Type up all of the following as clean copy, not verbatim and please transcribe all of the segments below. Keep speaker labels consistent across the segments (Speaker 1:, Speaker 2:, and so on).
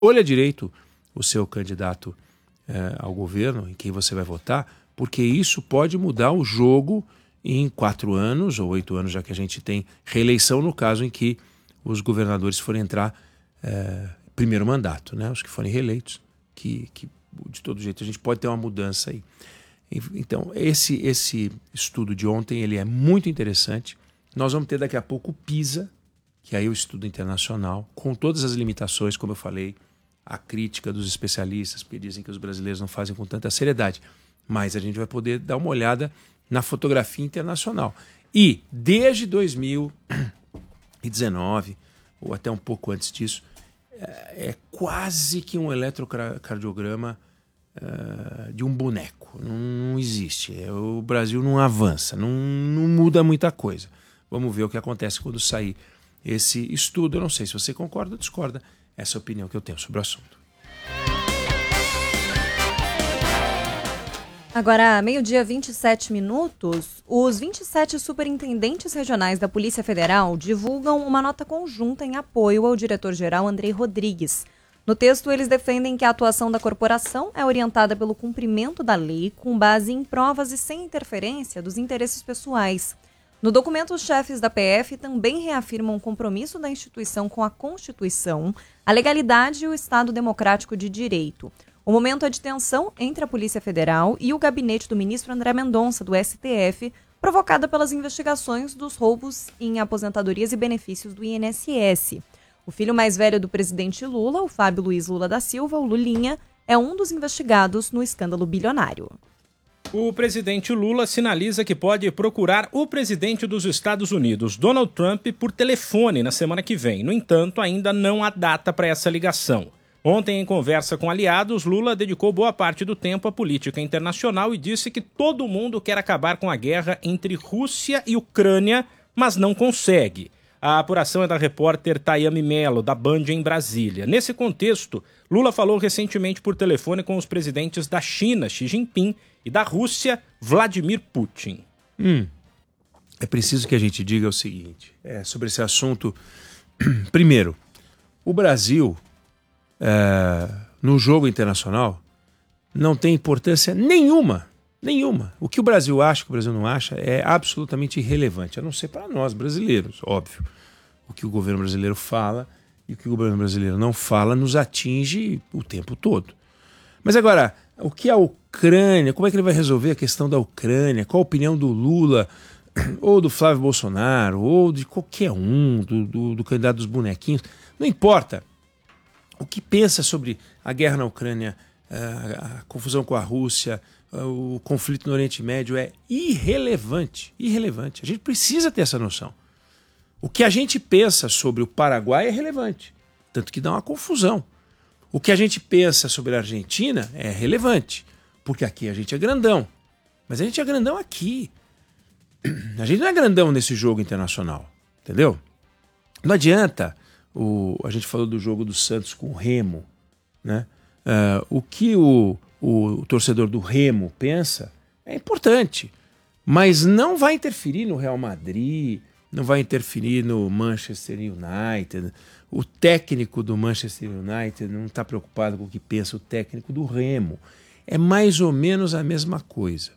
Speaker 1: Olha direito o seu candidato ao governo, em quem você vai votar, porque isso pode mudar o jogo em 4 anos ou 8 anos, já que a gente tem reeleição no caso em que os governadores forem entrar primeiro mandato, né? Os que forem reeleitos, que de todo jeito a gente pode ter uma mudança aí. Então, esse estudo de ontem ele é muito interessante. Nós vamos ter daqui a pouco o PISA, que aí é o estudo internacional, com todas as limitações, como eu falei, a crítica dos especialistas, porque dizem que os brasileiros não fazem com tanta seriedade. Mas a gente vai poder dar uma olhada na fotografia internacional. E desde 2019, ou até um pouco antes disso, é quase que um eletrocardiograma de um boneco. Não existe. O Brasil não avança, não muda muita coisa. Vamos ver o que acontece quando sair esse estudo. Eu não sei se você concorda ou discorda. Essa é a opinião que eu tenho sobre o assunto.
Speaker 2: Agora, meio-dia, 27 minutos, os 27 superintendentes regionais da Polícia Federal divulgam uma nota conjunta em apoio ao diretor-geral Andrei Rodrigues. No texto, eles defendem que a atuação da corporação é orientada pelo cumprimento da lei com base em provas e sem interferência dos interesses pessoais. No documento, os chefes da PF também reafirmam o compromisso da instituição com a Constituição, a legalidade e o Estado democrático de direito. O momento é de tensão entre a Polícia Federal e o gabinete do ministro André Mendonça, do STF, provocada pelas investigações dos roubos em aposentadorias e benefícios do INSS. O filho mais velho do presidente Lula, o Fábio Luiz Lula da Silva, o Lulinha, é um dos investigados no escândalo bilionário.
Speaker 3: O presidente Lula sinaliza que pode procurar o presidente dos Estados Unidos, Donald Trump, por telefone na semana que vem. No entanto, ainda não há data para essa ligação. Ontem, em conversa com aliados, Lula dedicou boa parte do tempo à política internacional e disse que todo mundo quer acabar com a guerra entre Rússia e Ucrânia, mas não consegue. A apuração é da repórter Tayami Mello, da Band em Brasília. Nesse contexto, Lula falou recentemente por telefone com os presidentes da China, Xi Jinping, e da Rússia, Vladimir Putin.
Speaker 1: É preciso que a gente diga o seguinte, sobre esse assunto. Primeiro, o Brasil, no jogo internacional, não tem importância nenhuma. O que o Brasil acha, o que o Brasil não acha, é absolutamente irrelevante, a não ser para nós brasileiros, óbvio. O que o governo brasileiro fala e o que o governo brasileiro não fala nos atinge o tempo todo. Mas agora, o que a Ucrânia, como é que ele vai resolver a questão da Ucrânia? Qual a opinião do Lula, ou do Flávio Bolsonaro, ou de qualquer um, do candidato dos bonequinhos? Não importa. O que pensa sobre a guerra na Ucrânia, a confusão com a Rússia, o conflito no Oriente Médio é irrelevante. A gente precisa ter essa noção. O que a gente pensa sobre o Paraguai é relevante, tanto que dá uma confusão. O que a gente pensa sobre a Argentina é relevante, porque aqui a gente é grandão. Mas a gente é grandão aqui. A gente não é grandão nesse jogo internacional, entendeu? Não adianta, a gente falou do jogo do Santos com o Remo, né? O que o torcedor do Remo pensa é importante, mas não vai interferir no Real Madrid, não vai interferir no Manchester United. O técnico do Manchester United não está preocupado com o que pensa o técnico do Remo. É mais ou menos a mesma coisa.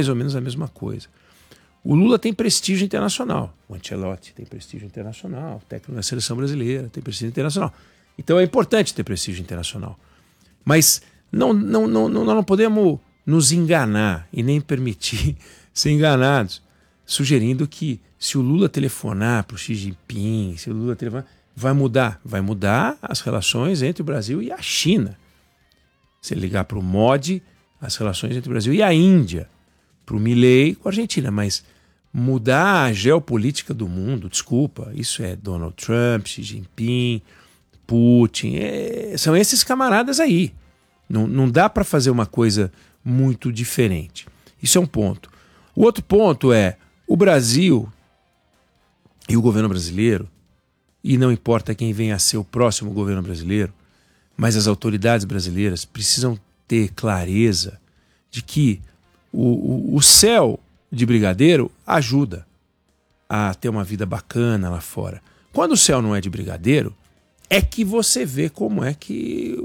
Speaker 1: O Lula tem prestígio internacional. O Ancelotti tem prestígio internacional. O técnico da seleção brasileira tem prestígio internacional. Então é importante ter prestígio internacional. Mas não podemos nos enganar e nem permitir ser enganados, sugerindo que se o Lula telefonar para o Xi Jinping, vai mudar as relações entre o Brasil e a China. Se ele ligar para o Modi, as relações entre o Brasil e a Índia, para o Milei com a Argentina, mas mudar a geopolítica do mundo, desculpa, isso é Donald Trump, Xi Jinping, Putin, são esses camaradas aí. Não dá para fazer uma coisa muito diferente. Isso é um ponto. O outro ponto é o Brasil e o governo brasileiro, e não importa quem venha a ser o próximo governo brasileiro, mas as autoridades brasileiras precisam ter clareza de que o céu de brigadeiro ajuda a ter uma vida bacana lá fora. Quando o céu não é de brigadeiro, é que você vê como é que